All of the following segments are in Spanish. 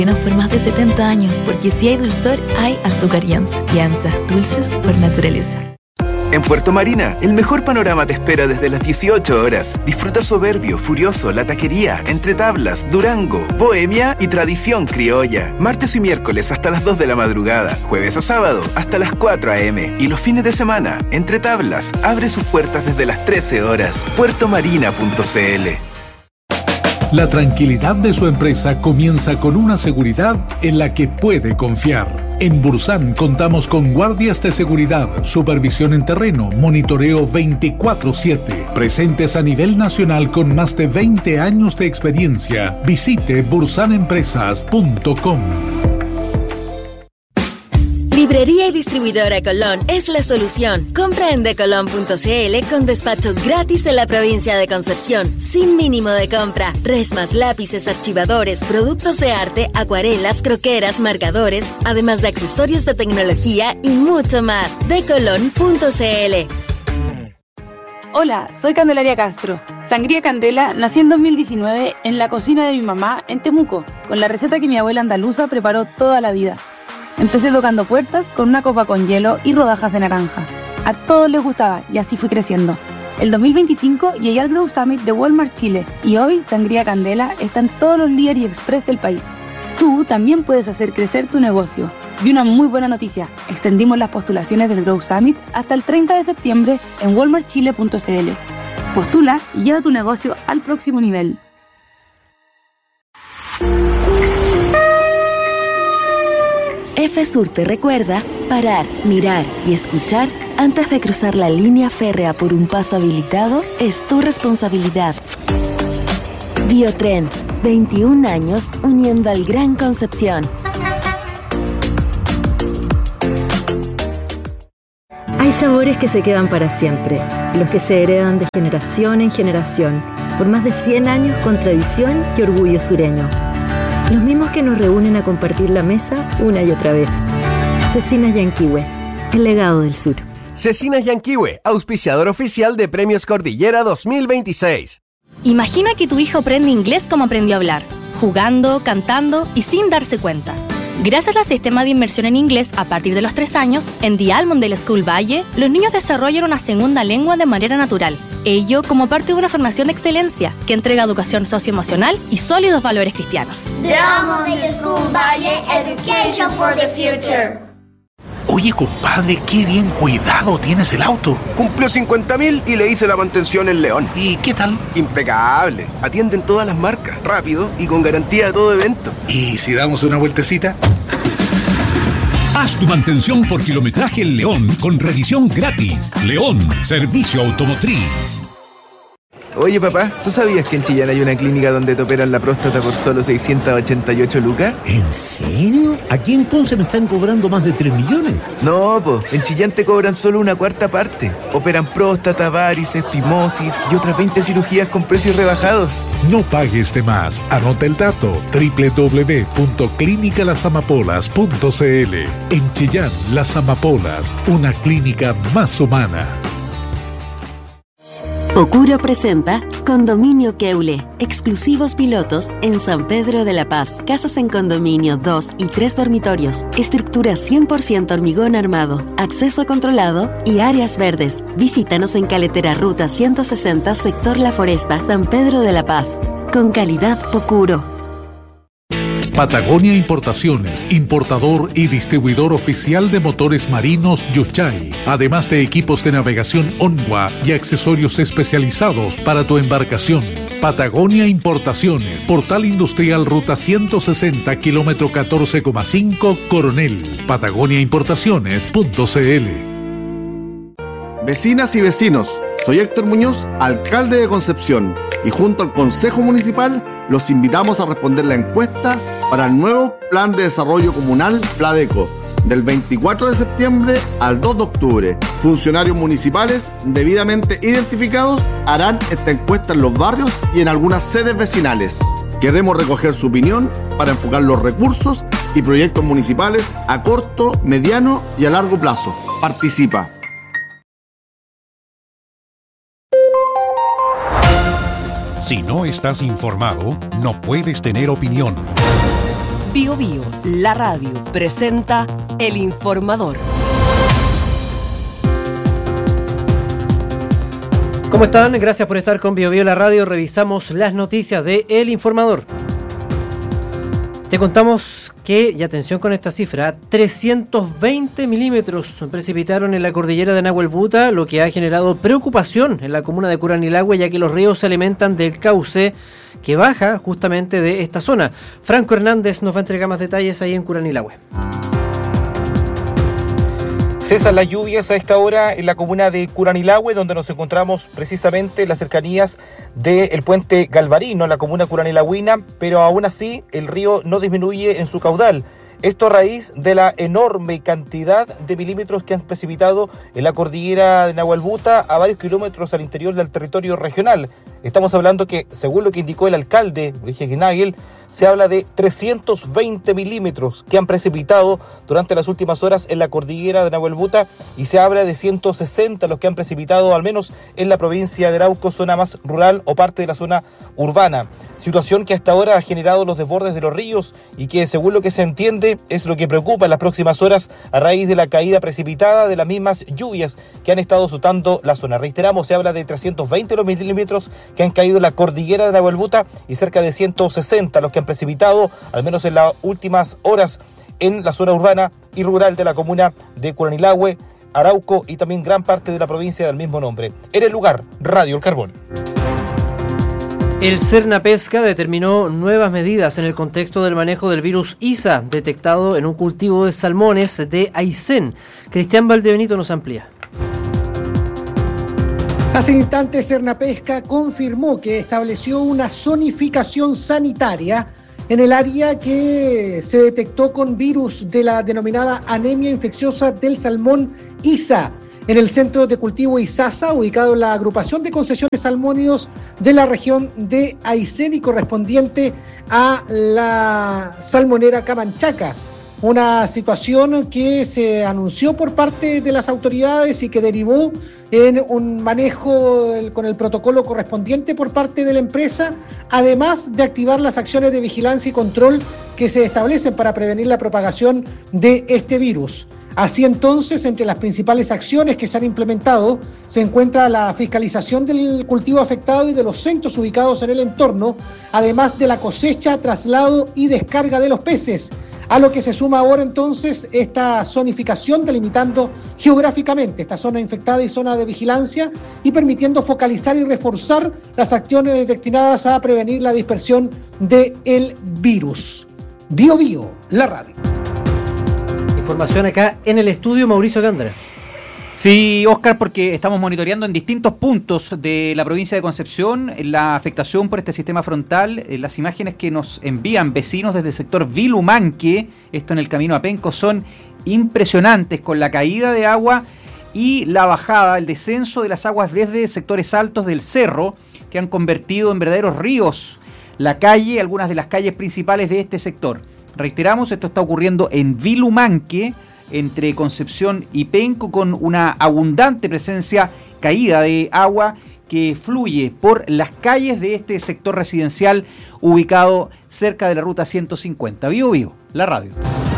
por más de 70 años, porque si hay dulzor, hay azúcar Yanza. Yanza, dulces por naturaleza. En Puerto Marina, el mejor panorama te espera desde las 18 horas. Disfruta Soberbio, Furioso, La Taquería, Entre Tablas, Durango, Bohemia y Tradición Criolla. Martes y miércoles hasta las 2 de la madrugada. Jueves a sábado hasta las 4 a.m. Y los fines de semana, Entre Tablas abre sus puertas desde las 13 horas. puertomarina.cl. La tranquilidad de su empresa comienza con una seguridad en la que puede confiar. En Bursan contamos con guardias de seguridad, supervisión en terreno, monitoreo 24/7. Presentes a nivel nacional con más de 20 años de experiencia. Visite bursanempresas.com. Librería y distribuidora Colón es la solución. Compra en decolon.cl con despacho gratis en la provincia de Concepción, sin mínimo de compra. Resmas, lápices, archivadores, productos de arte, acuarelas, croqueras, marcadores, además de accesorios de tecnología y mucho más. Decolon.cl. Hola, soy Candelaria Castro. Sangría Candela nació en 2019 en la cocina de mi mamá en Temuco, con la receta que mi abuela andaluza preparó toda la vida. Empecé tocando puertas con una copa con hielo y rodajas de naranja. A todos les gustaba y así fui creciendo. El 2025 llegué al Grow Summit de Walmart Chile y hoy Sangría Candela está en todos los líderes y express del país. Tú también puedes hacer crecer tu negocio. Y una muy buena noticia, extendimos las postulaciones del Grow Summit hasta el 30 de septiembre en walmartchile.cl. Postula y lleva tu negocio al próximo nivel. FSUR te recuerda parar, mirar y escuchar antes de cruzar la línea férrea por un paso habilitado es tu responsabilidad. Biotren, 21 años uniendo al Gran Concepción. Hay sabores que se quedan para siempre, los que se heredan de generación en generación, por más de 100 años con tradición y orgullo sureño. Los mismos que nos reúnen a compartir la mesa una y otra vez. Cecinas Yanquihue, el legado del sur. Cecinas Yanquihue, auspiciador oficial de Premios Cordillera 2026. Imagina que tu hijo aprende inglés como aprendió a hablar, jugando, cantando y sin darse cuenta. Gracias al sistema de inmersión en inglés a partir de los 3 años, en The Almondale School Valle, los niños desarrollan una segunda lengua de manera natural. Ello como parte de una formación de excelencia que entrega educación socioemocional y sólidos valores cristianos. The Almondale School Valle, Education for the Future. Oye, compadre, qué bien cuidado tienes el auto. Cumplió 50.000 y le hice la mantención en León. ¿Y qué tal? Impecable. Atienden todas las marcas, rápido y con garantía de todo evento. ¿Y si damos una vueltecita? Haz tu mantención por kilometraje en León con revisión gratis. León, servicio automotriz. Oye, papá, ¿tú sabías que en Chillán hay una clínica donde te operan la próstata por solo 688 lucas? ¿En serio? Aquí entonces me están cobrando más de 3 millones. No, en Chillán te cobran solo una cuarta parte. Operan próstata, varices, fimosis y otras 20 cirugías con precios rebajados. No pagues de más. Anota el dato: www.clinicalasamapolas.cl. En Chillán, Las Amapolas, una clínica más humana. Pocuro presenta Condominio Keule, exclusivos pilotos en San Pedro de la Paz. Casas en condominio 2 y 3 dormitorios, estructura 100% hormigón armado, acceso controlado y áreas verdes. Visítanos en Caletera Ruta 160, sector La Foresta, San Pedro de la Paz. Con calidad Pocuro. Patagonia Importaciones, importador y distribuidor oficial de motores marinos Yuchay, además de equipos de navegación Onwa y accesorios especializados para tu embarcación. Patagonia Importaciones, Portal Industrial Ruta 160, kilómetro 14,5, Coronel. patagoniaimportaciones.cl. Vecinas y vecinos, soy Héctor Muñoz, alcalde de Concepción, y junto al Consejo Municipal los invitamos a responder la encuesta para el nuevo Plan de Desarrollo Comunal Pladeco, del 24 de septiembre al 2 de octubre. Funcionarios municipales debidamente identificados harán esta encuesta en los barrios y en algunas sedes vecinales. Queremos recoger su opinión para enfocar los recursos y proyectos municipales a corto, mediano y a largo plazo. Participa. Si no estás informado, no puedes tener opinión. Bio Bio, la radio, presenta El Informador. ¿Cómo están? Gracias por estar con Bio Bio, la radio. Revisamos las noticias de El Informador. Te contamos que, y atención con esta cifra, 320 milímetros precipitaron en la cordillera de Nahuelbuta, lo que ha generado preocupación en la comuna de Curanilahue, ya que los ríos se alimentan del cauce que baja justamente de esta zona. Franco Hernández nos va a entregar más detalles ahí en Curanilahue. Cesan las lluvias a esta hora en la comuna de Curanilahue, donde nos encontramos precisamente en las cercanías del puente Galvarino, en la comuna curanilagüina, pero aún así el río no disminuye en su caudal. Esto a raíz de la enorme cantidad de milímetros que han precipitado en la cordillera de Nahuelbuta a varios kilómetros al interior del territorio regional. Estamos hablando que, según lo que indicó el alcalde, Luis Nagel, se habla de 320 milímetros que han precipitado durante las últimas horas en la cordillera de Nahuelbuta y se habla de 160 los que han precipitado al menos en la provincia de Arauco, zona más rural o parte de la zona urbana. Situación que hasta ahora ha generado los desbordes de los ríos y que, según lo que se entiende, es lo que preocupa en las próximas horas a raíz de la caída precipitada de las mismas lluvias que han estado azotando la zona. Reiteramos, se habla de 320 los milímetros que han caído en la cordillera de Nahuelbuta y cerca de 160 los que han precipitado, al menos en las últimas horas, en la zona urbana y rural de la comuna de Curanilahue, Arauco y también gran parte de la provincia del mismo nombre. En el lugar, Radio El Carbón. El Cernapesca determinó nuevas medidas en el contexto del manejo del virus ISA, detectado en un cultivo de salmones de Aysén. Cristian Valdebenito nos amplía. Hace instantes, Cernapesca confirmó que estableció una zonificación sanitaria en el área que se detectó con virus de la denominada anemia infecciosa del salmón ISA, en el centro de cultivo Isasa, ubicado en la agrupación de concesiones salmónidos de la región de Aysén y correspondiente a la salmonera Camanchaca. Una situación que se anunció por parte de las autoridades y que derivó en un manejo con el protocolo correspondiente por parte de la empresa, además de activar las acciones de vigilancia y control que se establecen para prevenir la propagación de este virus. Así entonces, entre las principales acciones que se han implementado, se encuentra la fiscalización del cultivo afectado y de los centros ubicados en el entorno, además de la cosecha, traslado y descarga de los peces, a lo que se suma ahora entonces esta zonificación delimitando geográficamente esta zona infectada y zona de vigilancia y permitiendo focalizar y reforzar las acciones destinadas a prevenir la dispersión del virus. Bio Bio, la radio. Información acá en el estudio, Mauricio Gándara. Sí, Oscar, porque estamos monitoreando en distintos puntos de la provincia de Concepción la afectación por este sistema frontal. Las imágenes que nos envían vecinos desde el sector Vilumanque, esto en el camino a Penco, son impresionantes, con la caída de agua y la bajada, el descenso de las aguas desde sectores altos del cerro, que han convertido en verdaderos ríos la calle, algunas de las calles principales de este sector. Reiteramos, esto está ocurriendo en Vilumanque, entre Concepción y Penco, con una abundante presencia, caída de agua que fluye por las calles de este sector residencial ubicado cerca de la ruta 150. Bio Bio, la radio.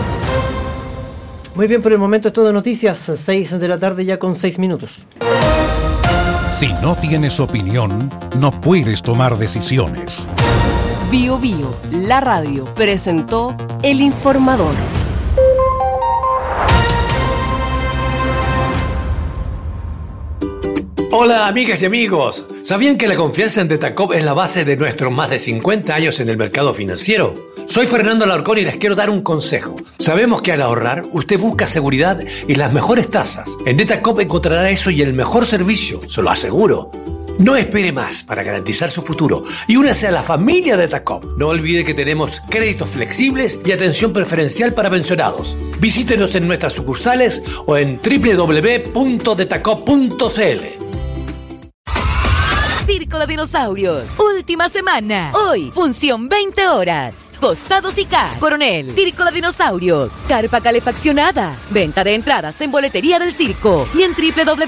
Muy bien, por el momento es todo de noticias, 6 de la tarde ya con 6 minutos. Si no tienes opinión, no puedes tomar decisiones. Bio Bio, la radio, presentó El Informador. Hola amigas y amigos, ¿sabían que la confianza en Detacop es la base de nuestros más de 50 años en el mercado financiero? Soy Fernando Alarcón y les quiero dar un consejo. Sabemos que al ahorrar, usted busca seguridad y las mejores tasas. En Detacop encontrará eso y el mejor servicio, se lo aseguro. No espere más para garantizar su futuro y únase a la familia de Detacop. No olvide que tenemos créditos flexibles y atención preferencial para pensionados. Visítenos en nuestras sucursales o en www.detacop.cl. Circo de Dinosaurios, última semana. Hoy, función 20 horas. Costados y K, Coronel, Circo de Dinosaurios, carpa calefaccionada. Venta de entradas en boletería del circo y en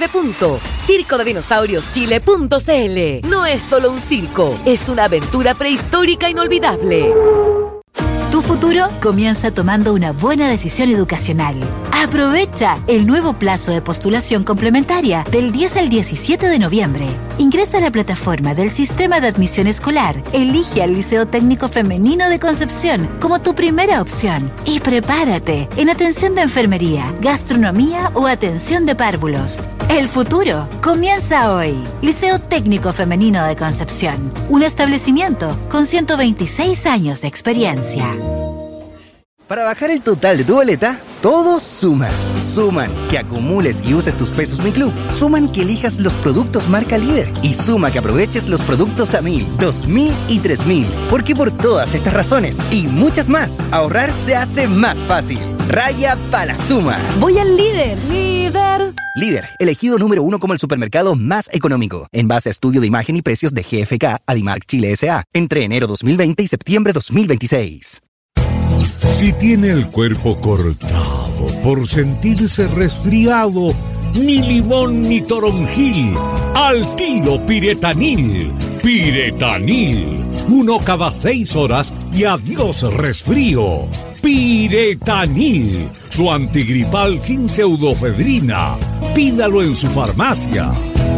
www.circodedinosaurioschile.cl. No es solo un circo, es una aventura prehistórica inolvidable. Tu futuro comienza tomando una buena decisión educacional. Aprovecha el nuevo plazo de postulación complementaria del 10 al 17 de noviembre. Ingresa a la plataforma del Sistema de Admisión Escolar, elige al Liceo Técnico Femenino de Concepción como tu primera opción y prepárate en atención de enfermería, gastronomía o atención de párvulos. El futuro comienza hoy. Liceo Técnico Femenino de Concepción, un establecimiento con 126 años de experiencia. Para bajar el total de tu boleta, todos suman. Suman que acumules y uses tus pesos Mi Club. Suman que elijas los productos marca líder. Y suma que aproveches los productos a 1000, 2000 y 3000. Porque por todas estas razones y muchas más, ahorrar se hace más fácil. Raya para la suma. Voy al líder. ¡Líder! Líder, elegido número 1 como el supermercado más económico. En base a estudio de imagen y precios de GFK, Adimark Chile S.A. Entre enero 2020 y septiembre 2026. Si tiene el cuerpo cortado por sentirse resfriado, ni limón ni toronjil, al tiro Piretanil. Piretanil, 1 cada 6 horas y adiós resfrío. Piretanil, su antigripal sin pseudofedrina. Pídalo en su farmacia.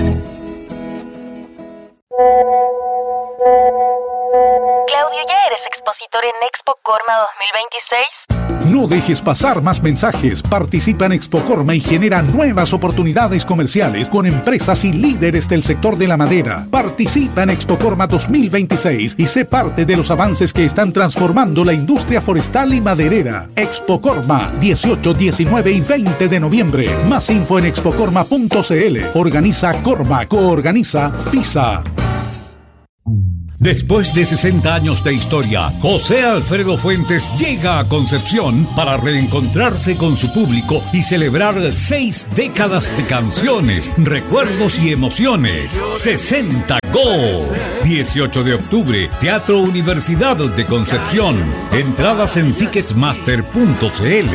Claudio, ¿ya eres expositor en Expo Corma 2026? No dejes pasar más mensajes. Participa en Expo Corma y genera nuevas oportunidades comerciales con empresas y líderes del sector de la madera. Participa en Expo Corma 2026 y sé parte de los avances que están transformando la industria forestal y maderera. Expo Corma, 18, 19 y 20 de noviembre. Más info en expocorma.cl. Organiza Corma, coorganiza FISA. Después de 60 años de historia, José Alfredo Fuentes llega a Concepción para reencontrarse con su público y celebrar 6 décadas de canciones, recuerdos y emociones. 60 Go. 18 de octubre, Teatro Universidad de Concepción. Entradas en ticketmaster.cl.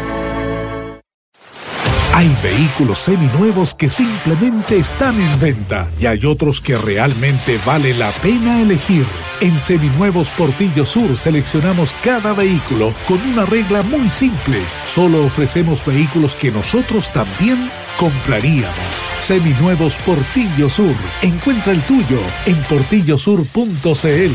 Hay vehículos seminuevos que simplemente están en venta y hay otros que realmente vale la pena elegir. En Seminuevos Portillo Sur seleccionamos cada vehículo con una regla muy simple. Solo ofrecemos vehículos que nosotros también compraríamos. Seminuevos Portillo Sur. Encuentra el tuyo en portillosur.cl.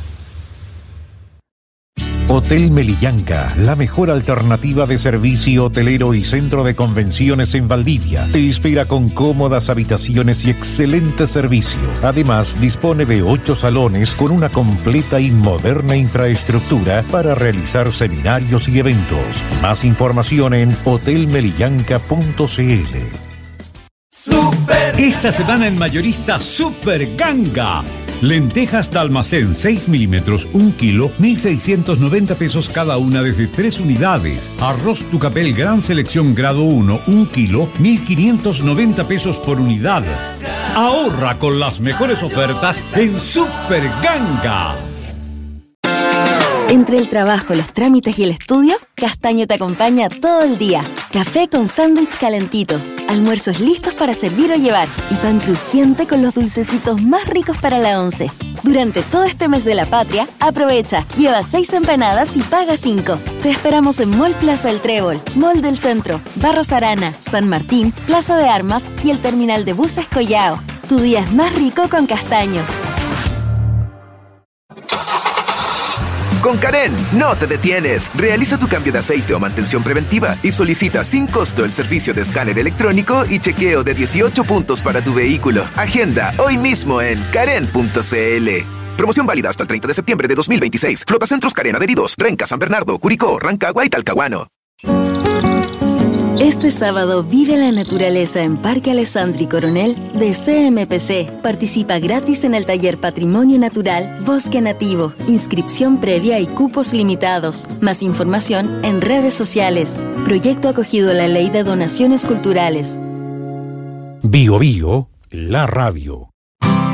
Hotel Melillanca, la mejor alternativa de servicio hotelero y centro de convenciones en Valdivia. Te espera con cómodas habitaciones y excelente servicio. Además, dispone de 8 salones con una completa y moderna infraestructura para realizar seminarios y eventos. Más información en hotelmelillanca.cl. Esta semana en Mayorista Super Ganga. Lentejas de almacén 6 milímetros, 1 kilo, 1.690 pesos cada una desde 3 unidades. Arroz Tucapel Gran Selección Grado 1, 1 kilo, 1.590 pesos por unidad. Ahorra con las mejores ofertas en Super Ganga. Entre el trabajo, los trámites y el estudio, Castaño te acompaña todo el día. Café con sándwich calentito, almuerzos listos para servir o llevar y pan crujiente con los dulcecitos más ricos para la once. Durante todo este mes de la patria, aprovecha, lleva 6 empanadas y paga 5. Te esperamos en Mall Plaza del Trébol, Mall del Centro, Barros Arana, San Martín, Plaza de Armas y el terminal de buses Collao. Tu día es más rico con Castaño. Con Karen, no te detienes. Realiza tu cambio de aceite o mantención preventiva y solicita sin costo el servicio de escáner electrónico y chequeo de 18 puntos para tu vehículo. Agenda hoy mismo en karen.cl. Promoción válida hasta el 30 de septiembre de 2026. Flotacentros Karen adheridos. Renca, San Bernardo, Curicó, Rancagua y Talcahuano. Este sábado vive la naturaleza en Parque Alessandri Coronel de CMPC. Participa gratis en el taller Patrimonio Natural Bosque Nativo. Inscripción previa y cupos limitados. Más información en redes sociales. Proyecto acogido a la Ley de Donaciones Culturales. Bio Bio, la radio.